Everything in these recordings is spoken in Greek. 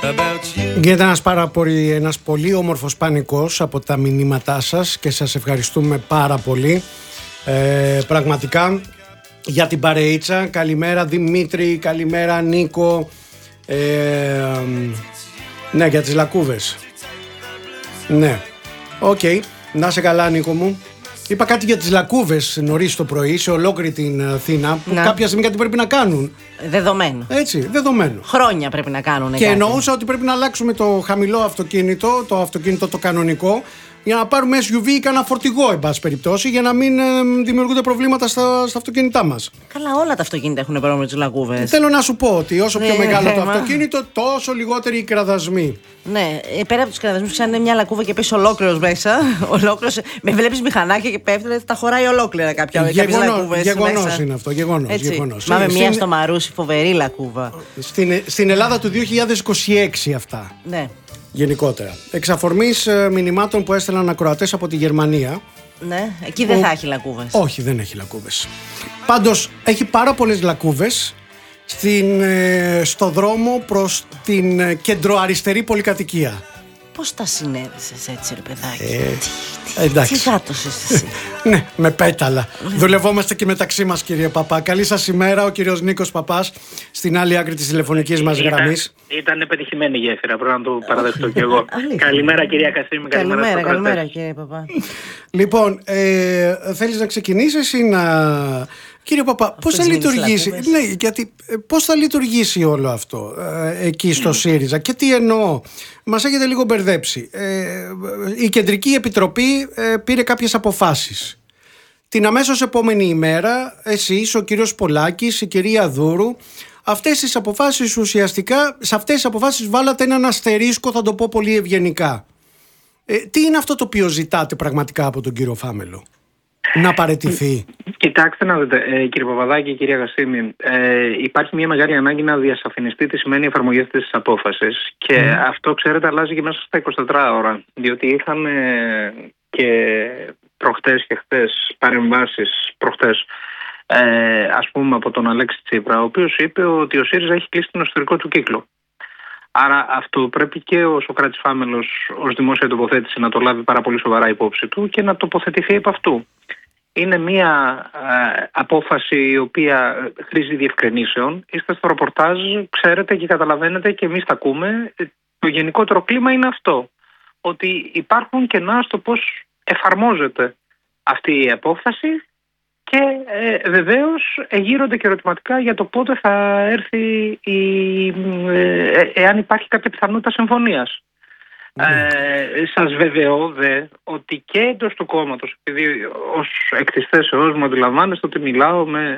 Γίνεται ένας πολύ όμορφος πανικός από τα μηνύματά σας και σας ευχαριστούμε πάρα πολύ. Πραγματικά για την παρεΐτσα. Καλημέρα Δημήτρη, καλημέρα Νίκο. Ναι, για τις λακκούβες. Ναι, οκ. Να είσαι καλά Νίκο μου. Είπα κάτι για τις λακκούβες νωρίς το πρωί σε ολόκληρη την Αθήνα που κάποια στιγμή κάτι πρέπει να κάνουν. Δεδομένο. Έτσι, δεδομένο. Χρόνια πρέπει να κάνουν. Και εννοούσα ότι πρέπει να αλλάξουμε το χαμηλό αυτοκίνητο, το κανονικό, για να πάρουμε SUV ή κανένα φορτηγό, εν πάση περιπτώσει, για να μην δημιουργούνται προβλήματα στα αυτοκίνητά μας. Καλά, όλα τα αυτοκίνητα έχουν πρόβλημα με τις λακκούβες. Θέλω να σου πω ότι όσο πιο μεγάλο το αυτοκίνητο, τόσο λιγότεροι οι κραδασμοί. Ναι, πέρα από τους κραδασμούς, αν είναι μια λακκούβα και πέσει ολόκληρος μέσα, με βλέπεις μηχανάκια και πέφτει, τα χωράει ολόκληρα κάποιες λακκούβες. Γεγονός είναι αυτό, γεγονός. Μα με μια στο Μαρούσι, φοβερή λακκούβα. Στην Ελλάδα του 2026 αυτά. Ναι. Γενικότερα. Εξ αφορμής μηνυμάτων που έστελναν ακροατές από τη Γερμανία. Ναι, εκεί δεν θα έχει λακκούβες. Όχι, δεν έχει λακκούβες. Πάντως έχει πάρα πολλές λακκούβες στο δρόμο προς την κεντροαριστερή πολυκατοικία. Πώς τα συνέδεσες έτσι ρε παιδάκι? Εντάξει. Τι γάτος είσαι εσύ? Ναι, με πέταλα. Δουλευόμαστε και μεταξύ μας κύριε Παπά. Καλή σας ημέρα, ο κύριος Νίκος Παπάς στην άλλη άκρη της τηλεφωνικής μας γραμμής. Ήταν πετυχημένη η γέφυρα, πρέπει να το παραδεχτώ κι εγώ. Καλημέρα κυρία Κασίμη. Καλημέρα κύριε Παπά. Λοιπόν, θέλεις να ξεκινήσεις ή να... Κύριε Παπά, πώς θα λειτουργήσει, ναι, γιατί πώς θα λειτουργήσει όλο αυτό εκεί στο ΣΥΡΙΖΑ και τι εννοώ? Μας έχετε λίγο μπερδέψει. Η Κεντρική Επιτροπή πήρε κάποιες αποφάσεις. Την αμέσως επόμενη ημέρα εσείς, ο κύριος Πολάκης, η κυρία Δούρου, αυτές τις αποφάσεις ουσιαστικά, σε αυτές τις αποφάσεις βάλατε έναν αστερίσκο, θα το πω πολύ ευγενικά. Τι είναι αυτό το οποίο ζητάτε πραγματικά από τον κύριο Φάμελο? Να παραιτηθεί? Κοιτάξτε να δείτε, κύριε Παπαδάκη, κυρία Γασίμη, υπάρχει μια μεγάλη ανάγκη να διασαφινιστεί τι σημαίνει η εφαρμογή αυτής της απόφασης. Και αυτό, ξέρετε, αλλάζει και μέσα στα 24 ώρα. Διότι είχαμε και προχτές και χτες παρεμβάσεις, ας πούμε, από τον Αλέξη Τσίπρα, ο οποίος είπε ότι ο ΣΥΡΙΖΑ έχει κλείσει τον εσωτερικό του κύκλο. Άρα αυτό πρέπει και ο Σωκράτης Φάμελος ως δημόσια τοποθέτηση να το λάβει πάρα πολύ σοβαρά υπόψη του και να τοποθετηθεί επ' αυτού. Είναι μια απόφαση η οποία χρήζει διευκρινήσεων. Είστε στο ρεπορτάζ, ξέρετε και καταλαβαίνετε και εμείς τα ακούμε. Το γενικότερο κλίμα είναι αυτό. Ότι υπάρχουν κενά στο πώς εφαρμόζεται αυτή η απόφαση και βεβαίως γύρονται και ερωτηματικά για το πότε θα έρθει εάν υπάρχει κάποια πιθανότητα συμφωνίας. Σας βεβαιώ δε ότι και εντός του κόμματος, επειδή ως εκ της θέσεώς μου αντιλαμβάνεστε ότι μιλάω με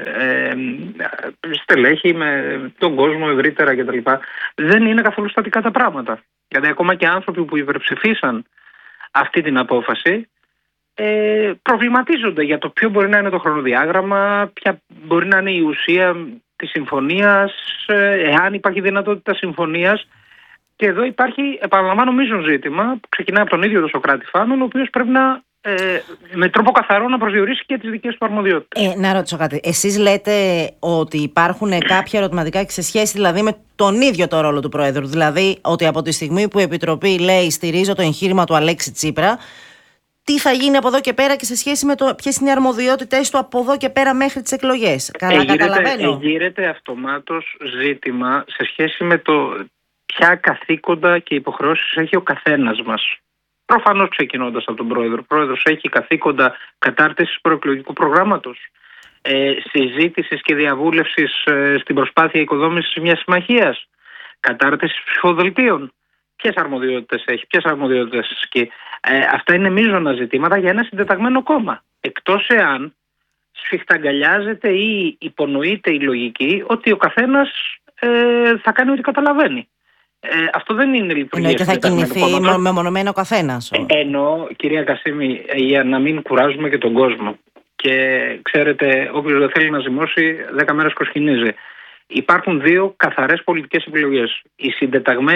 στελέχη, με τον κόσμο ευρύτερα κτλ. Δεν είναι καθόλου στατικά τα πράγματα. Γιατί ακόμα και άνθρωποι που υπερψηφίσαν αυτή την απόφαση προβληματίζονται για το ποιο μπορεί να είναι το χρονοδιάγραμμα, ποια μπορεί να είναι η ουσία της συμφωνίας, εάν υπάρχει δυνατότητα συμφωνίας. Και εδώ υπάρχει, επαναλαμβάνω, μείζον ζήτημα που ξεκινάει από τον ίδιο τον Σωκράτη Φάμελο, ο οποίος πρέπει να με τρόπο καθαρό να προσδιορίσει και τις δικές του αρμοδιότητες. Να ρωτήσω κάτι. Εσείς λέτε ότι υπάρχουν κάποια ερωτηματικά και σε σχέση δηλαδή με τον ίδιο το ρόλο του Πρόεδρου. Δηλαδή ότι από τη στιγμή που η Επιτροπή λέει στηρίζω το εγχείρημα του Αλέξη Τσίπρα, τι θα γίνει από εδώ και πέρα και σε σχέση με το ποιες είναι οι αρμοδιότητες του από εδώ και πέρα μέχρι τις εκλογές? Καλά καταλαβαίνω. Εγείρεται αυτομάτως ζήτημα σε σχέση με το ποια καθήκοντα και υποχρεώσεις έχει ο καθένας μας. Προφανώς ξεκινώντας από τον Πρόεδρο. Ο Πρόεδρος έχει καθήκοντα κατάρτισης προεκλογικού προγράμματος, συζήτησης και διαβούλευσης στην προσπάθεια οικοδόμησης μιας συμμαχίας, κατάρτισης ψηφοδελτίων. Ποιες αρμοδιότητες έχει, ποιες αρμοδιότητες ασκεί? Αυτά είναι μείζωνα ζητήματα για ένα συντεταγμένο κόμμα. Εκτός εάν σφιχταγκαλιάζεται ή υπονοείται η λογική ότι ο καθένας θα κάνει ό,τι καταλαβαίνει. Αυτό δεν είναι λειτουργία. Εννοείται θα κινηθεί μεμονωμένο ο καθένας. Εννοώ, κυρία Κασίμη, για να μην κουράζουμε και τον κόσμο. Και ξέρετε, όποιος δεν θέλει να ζυμώσει 10 μέρες κοσκινίζει. Υπάρχουν δύο καθαρές πολιτικές επιλογές. Η συντεταγμένη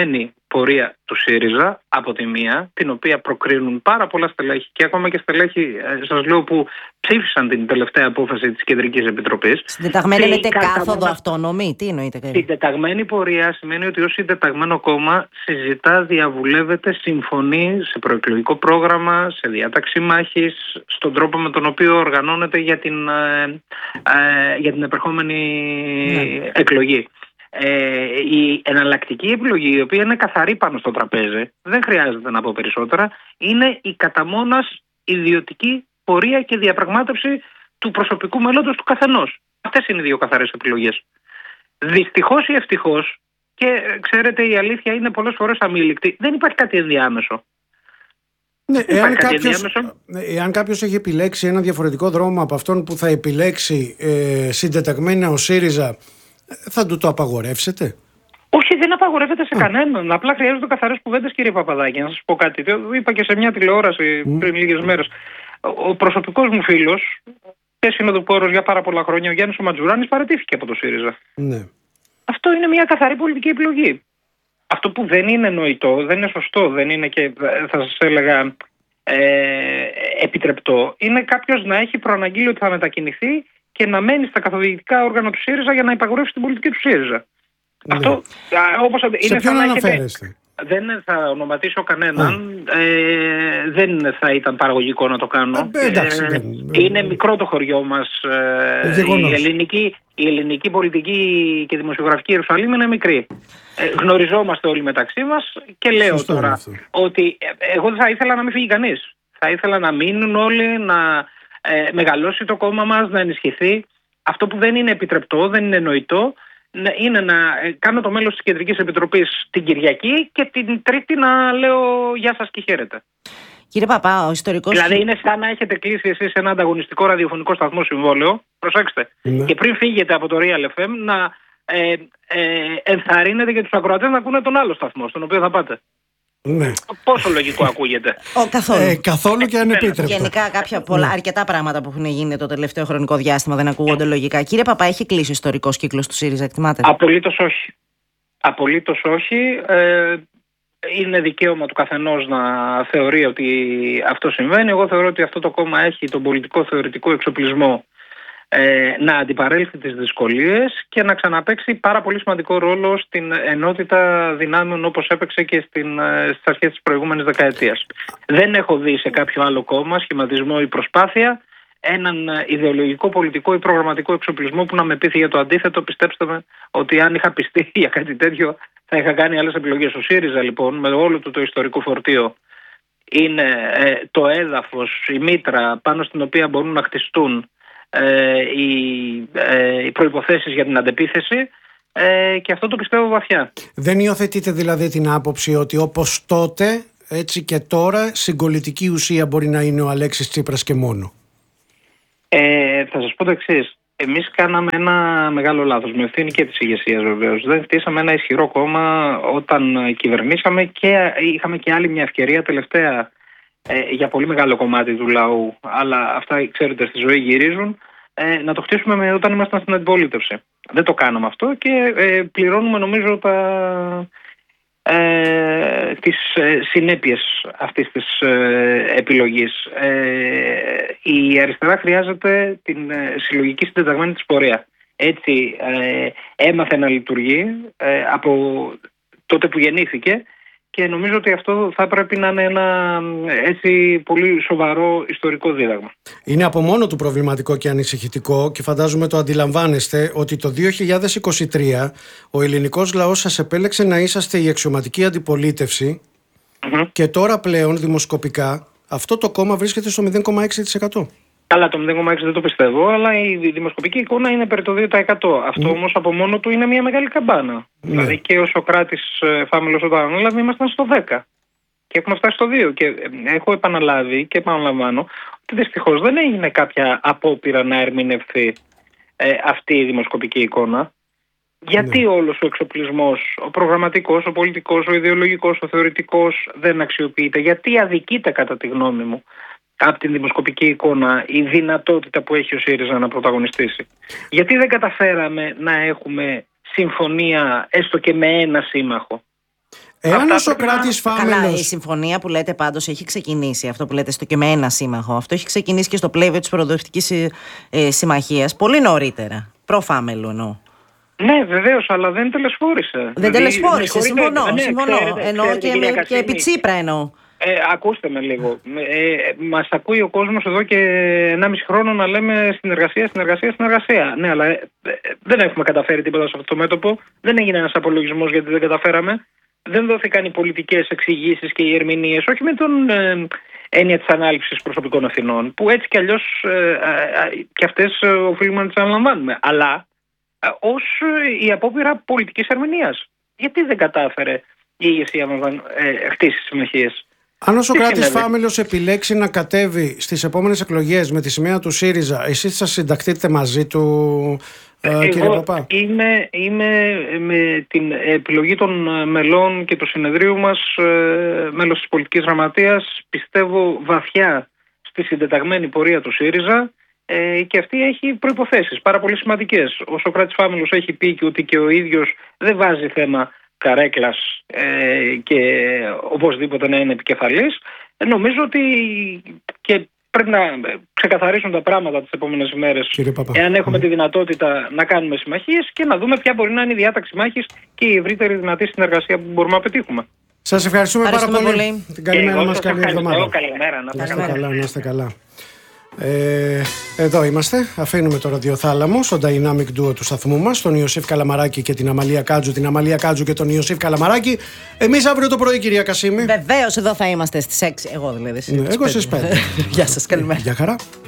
πορεία του ΣΥΡΙΖΑ από τη μία, την οποία προκρίνουν πάρα πολλά στελέχη και ακόμα και στελέχη, σας λέω, που ψήφισαν την τελευταία απόφαση της Κεντρικής Επιτροπής. Συντεταγμένη εννοείται κάθοδο αυτόνομη, τι εννοείται? Συντεταγμένη πορεία σημαίνει ότι ως συντεταγμένο κόμμα συζητά, διαβουλεύεται, συμφωνεί σε προεκλογικό πρόγραμμα, σε διάταξη μάχης, στον τρόπο με τον οποίο οργανώνεται για την επερχόμενη εκλογή. Η εναλλακτική επιλογή, η οποία είναι καθαρή πάνω στο τραπέζι, δεν χρειάζεται να πω περισσότερα, είναι η κατά μόνας ιδιωτική πορεία και διαπραγμάτευση του προσωπικού μέλλοντος του καθενός. Αυτές είναι οι δύο καθαρές επιλογές. Δυστυχώς ή ευτυχώς, και ξέρετε η αλήθεια είναι πολλές φορές αμήλικτη, δεν υπάρχει κάτι ενδιάμεσο. Ναι, εάν κάποιος έχει επιλέξει ένα διαφορετικό δρόμο από αυτόν που θα επιλέξει συντεταγμένα ο ΣΥΡΙΖΑ, θα του το απαγορεύσετε? Όχι, δεν απαγορεύεται σε κανέναν. Απλά χρειάζονται καθαρές κουβέντες, κύριε Παπαδάκη. Να σας πω κάτι. Το είπα και σε μια τηλεόραση πριν λίγες μέρες. Ο προσωπικός μου φίλος, και συνοδοιπόρος για πάρα πολλά χρόνια, ο Γιάννης ο Ματζουράνης, παραιτήθηκε από το ΣΥΡΙΖΑ. Ναι. Αυτό είναι μια καθαρή πολιτική επιλογή. Αυτό που δεν είναι νοητό, δεν είναι σωστό, δεν είναι και θα σας έλεγα επιτρεπτό, είναι κάποιος να έχει προαναγγείλει ότι θα μετακινηθεί και να μένει στα καθοδηγητικά όργανα του ΣΥΡΙΖΑ για να υπαγορεύσει την πολιτική του ΣΥΡΙΖΑ. Ναι. Αυτό, όπως σε ποιον αναφέρεστε? Δεν θα ονοματίσω κανέναν, δεν θα ήταν παραγωγικό να το κάνω. Είναι μικρό το χωριό μας. Η ελληνική πολιτική και δημοσιογραφική Ιερουσαλήμ είναι μικρή. Γνωριζόμαστε όλοι μεταξύ μας και λέω τώρα ότι εγώ θα ήθελα να μην φύγει κανείς. Θα ήθελα να μείνουν όλοι, να μεγαλώσει το κόμμα μας, να ενισχυθεί. Αυτό που δεν είναι επιτρεπτό, δεν είναι νοητό, είναι να κάνω το μέλος της Κεντρικής Επιτροπής την Κυριακή και την Τρίτη να λέω γεια σας και χαίρετε. Κύριε Παπά, ο ιστορικός... Δηλαδή είναι σαν να έχετε κλείσει εσείς ένα ανταγωνιστικό ραδιοφωνικό σταθμό συμβόλαιο, προσέξτε, και πριν φύγετε από το Real FM να ενθαρρύνετε και τους ακροατές να ακούνε τον άλλο σταθμό στον οποίο θα πάτε. Ναι. Πόσο λογικό ακούγεται? Καθόλου και ανεπίτρεπτο. Γενικά αρκετά πράγματα που έχουν γίνει το τελευταίο χρονικό διάστημα δεν ακούγονται λογικά. Κύριε Παπά, έχει κλείσει ο ιστορικός κύκλος του ΣΥΡΙΖΑ, εκτιμάτε? Απολύτως όχι. Απολύτως όχι. Είναι δικαίωμα του καθενός να θεωρεί ότι αυτό συμβαίνει. Εγώ θεωρώ ότι αυτό το κόμμα έχει τον πολιτικό θεωρητικό εξοπλισμό να αντιπαρέλθει τις δυσκολίες και να ξαναπαίξει πάρα πολύ σημαντικό ρόλο στην ενότητα δυνάμεων όπως έπαιξε και στις αρχές της προηγούμενης δεκαετίας. Δεν έχω δει σε κάποιο άλλο κόμμα σχηματισμό ή προσπάθεια έναν ιδεολογικό, πολιτικό ή προγραμματικό εξοπλισμό που να με πείθει για το αντίθετο. Πιστέψτε με ότι αν είχα πιστεί για κάτι τέτοιο θα είχα κάνει άλλες επιλογές. Ο ΣΥΡΙΖΑ λοιπόν με όλο το ιστορικό φορτίο είναι το έδαφος, η μήτρα πάνω στην οποία μπορούν να χτιστούν οι προϋποθέσεις για την αντεπίθεση, και αυτό το πιστεύω βαθιά. Δεν υιοθετείτε δηλαδή την άποψη ότι όπως τότε έτσι και τώρα συγκολητική ουσία μπορεί να είναι ο Αλέξης Τσίπρας και μόνο? Θα σας πω το εξής. Εμείς κάναμε ένα μεγάλο λάθος, με ευθύνη και της ηγεσίας βεβαίως. Δεν χτίσαμε ένα ισχυρό κόμμα όταν κυβερνήσαμε και είχαμε και άλλη μια ευκαιρία τελευταία για πολύ μεγάλο κομμάτι του λαού, αλλά αυτά ξέρετε στη ζωή γυρίζουν, να το χτίσουμε όταν ήμασταν στην αντιπολίτευση. Δεν το κάναμε αυτό και πληρώνουμε νομίζω τις συνέπειες αυτής της επιλογής. Η αριστερά χρειάζεται την συλλογική συντεταγμένη της πορεία. Έτσι έμαθε να λειτουργεί από τότε που γεννήθηκε και νομίζω ότι αυτό θα πρέπει να είναι ένα έτσι πολύ σοβαρό ιστορικό δίδαγμα. Είναι από μόνο του προβληματικό και ανησυχητικό και φαντάζομαι το αντιλαμβάνεστε ότι το 2023 ο ελληνικός λαός σας επέλεξε να είσαστε η αξιωματική αντιπολίτευση και τώρα πλέον δημοσκοπικά αυτό το κόμμα βρίσκεται στο 0,6%. Καλά, το 0,6 δεν το πιστεύω, αλλά η δημοσκοπική εικόνα είναι περί το 2%. Αυτό όμως από μόνο του είναι μια μεγάλη καμπάνα. Δηλαδή και ο Σωκράτης Φάμελος όταν ανέλαβε ήμασταν στο 10 και έχουμε φτάσει στο 2. Και έχω επαναλάβει και επαναλαμβάνω ότι δυστυχώς δεν έγινε κάποια απόπειρα να ερμηνευθεί αυτή η δημοσκοπική εικόνα. Γιατί όλος ο εξοπλισμός, ο προγραμματικός, ο πολιτικός, ο ιδεολογικός, ο θεωρητικός δεν αξιοποιείται? Γιατί αδικείται κατά τη γνώμη μου από την δημοσκοπική εικόνα η δυνατότητα που έχει ο ΣΥΡΙΖΑ να πρωταγωνιστήσει? Γιατί δεν καταφέραμε να έχουμε συμφωνία έστω και με ένα σύμμαχο? Εάν ο Σωκράτης Φάμελος. Καλά, η συμφωνία που λέτε πάντως έχει ξεκινήσει, αυτό που λέτε στο και με ένα σύμμαχο, αυτό έχει ξεκινήσει και στο πλαίσιο της προοδευτικής συμμαχίας πολύ νωρίτερα. Προ-Φάμελου εννοώ. Ναι, βεβαίως, αλλά δεν τελεσφόρησε. Δεν τελεσφόρησε, συμφωνώ. Εννοώ και επί Τσίπρα εννοώ. Ακούστε με λίγο. Μας ακούει ο κόσμος εδώ και 1,5 χρόνο να λέμε συνεργασία. Ναι, αλλά δεν έχουμε καταφέρει τίποτα σε αυτό το μέτωπο. Δεν έγινε ένας απολογισμός γιατί δεν καταφέραμε. Δεν δόθηκαν οι πολιτικές εξηγήσεις και οι ερμηνείες, όχι με τον έννοια της ανάληψης προσωπικών ευθυνών, που έτσι κι αλλιώς και αυτές οφείλουμε να τις αναλαμβάνουμε, αλλά ως η απόπειρα πολιτικής ερμηνείας. Γιατί δεν κατάφερε η ηγεσία μας να χτίσει συμμαχίες? Αν ο Σωκράτης Φάμελος επιλέξει να κατέβει στις επόμενες εκλογές με τη σημαία του ΣΥΡΙΖΑ, εσείς θα συνταχθείτε μαζί του, κύριε Παπά? Είμαι με την επιλογή των μελών και του συνεδρίου μας μέλος της πολιτικής γραμματείας. Πιστεύω βαθιά στη συντεταγμένη πορεία του ΣΥΡΙΖΑ και αυτή έχει προϋποθέσεις πάρα πολύ σημαντικές. Ο Σωκράτης Φάμελος έχει πει ότι και ο ίδιος δεν βάζει θέμα καρέκλας και οπωσδήποτε να είναι επικεφαλής. Νομίζω ότι και πρέπει να ξεκαθαρίσουν τα πράγματα τις επόμενες ημέρες, εάν έχουμε τη δυνατότητα να κάνουμε συμμαχίες και να δούμε ποια μπορεί να είναι η διάταξη μάχης και η ευρύτερη δυνατή συνεργασία που μπορούμε να πετύχουμε. Σας ευχαριστούμε πάρα πολύ. Την καλημέρα μας, καλή εβδομάδα. Καλημέρα, να είστε καλά. Εδώ είμαστε. Αφήνουμε το ραδιοθάλαμο στο Dynamic Duo του σταθμού μας, τον Ιωσήφ Καλαμαράκη και την Αμαλία Κάτζου, την Αμαλία Κάτζου και τον Ιωσήφ Καλαμαράκη. Εμείς αύριο το πρωί, κυρία Κασίμη. Βεβαίως, εδώ θα είμαστε στις 6. Εγώ δηλαδή. Εγώ στις 5. Γεια σας, καλημέρα. Γεια χαρά.